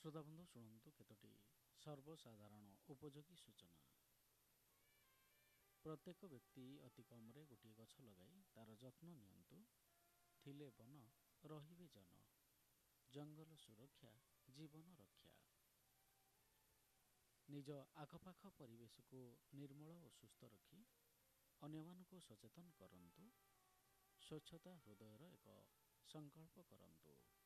ଶ୍ରୋତାବନ୍ଧୁ ଶୁଣନ୍ତୁ କେତୋଟି ସର୍ବସାଧାରଣ ଉପଯୋଗୀ ସୂଚନା। ପ୍ରତ୍ୟେକ ବ୍ୟକ୍ତି ଅତି କମରେ ଗୋଟିଏ ଗଛ ଲଗାଇ ତାର ଯତ୍ନ ନିଅନ୍ତୁ। ଥିଲେ ବନ ରହିବେ ଜନ। ଜଙ୍ଗଲ ସୁରକ୍ଷା ଜୀବନ ରକ୍ଷା। ନିଜ ଆଖପାଖ ପରିବେଶକୁ ନିର୍ମଳ ଓ ସୁସ୍ଥ ରଖି ଅନ୍ୟମାନଙ୍କୁ ସଚେତନ କରନ୍ତୁ। ସ୍ୱଚ୍ଛତା ହୃଦୟର ଏକ ସଂକଳ୍ପ କରନ୍ତୁ।